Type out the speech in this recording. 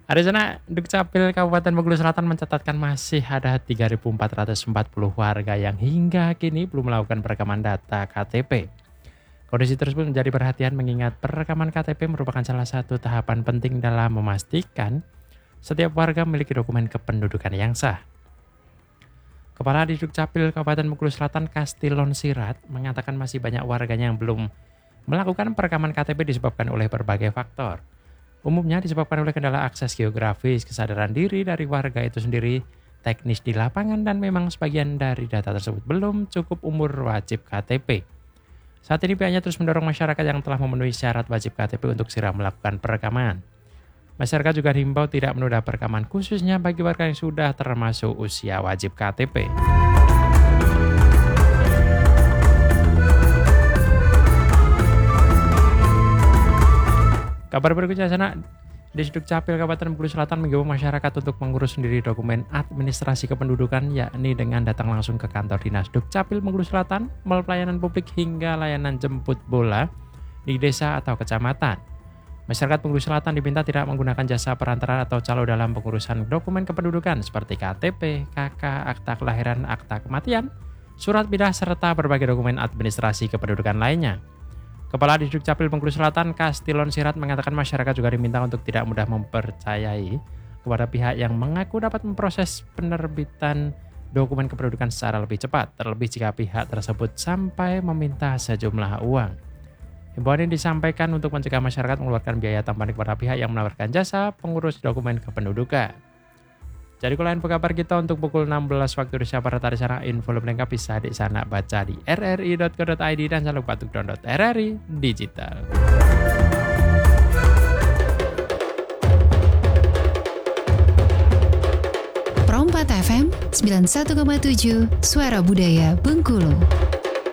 Ada sana Dukcapil Kabupaten Bengkulu Selatan mencatatkan masih ada 3.440 warga yang hingga kini belum melakukan perekaman data KTP. Kondisi tersebut menjadi perhatian mengingat perekaman KTP merupakan salah satu tahapan penting dalam memastikan setiap warga memiliki dokumen kependudukan yang sah. Kepala di Dukcapil Kabupaten Bengkulu Selatan Kastilon Sirat mengatakan masih banyak warganya yang belum melakukan perekaman KTP disebabkan oleh berbagai faktor. Umumnya disebabkan oleh kendala akses geografis, kesadaran diri dari warga itu sendiri, teknis di lapangan, dan memang sebagian dari data tersebut belum cukup umur wajib KTP. Saat ini pihaknya terus mendorong masyarakat yang telah memenuhi syarat wajib KTP untuk segera melakukan perekaman. Masyarakat juga dihimbau tidak menunda perekaman khususnya bagi warga yang sudah termasuk usia wajib KTP. Kabar berikutnya sana, Dukcapil Kabupaten Bengkulu Selatan mengimbau masyarakat untuk mengurus sendiri dokumen administrasi kependudukan, yakni dengan datang langsung ke kantor dinas Dukcapil Bengkulu Selatan, mal pelayanan publik hingga layanan jemput bola di desa atau kecamatan. Masyarakat Bengkulu Selatan diminta tidak menggunakan jasa perantara atau calo dalam pengurusan dokumen kependudukan seperti KTP, KK, akta kelahiran, akta kematian, surat pindah, serta berbagai dokumen administrasi kependudukan lainnya. Kepala di Dukcapil Bengkulu Selatan Kastilon Sirat mengatakan masyarakat juga diminta untuk tidak mudah mempercayai kepada pihak yang mengaku dapat memproses penerbitan dokumen kependudukan secara lebih cepat, terlebih jika pihak tersebut sampai meminta sejumlah uang. Himbauan ini disampaikan untuk mencegah masyarakat mengeluarkan biaya tambahan kepada pihak yang menawarkan jasa pengurus dokumen kependudukan. Jadi lain kabar kita untuk pukul 16 waktu Indonesia Barat di sana. Info lebih lengkap bisa di sana baca di rri.co.id dan jangan lupa untuk download RRI Digital. Pro 4 FM 91,7 Suara Budaya Bengkulu.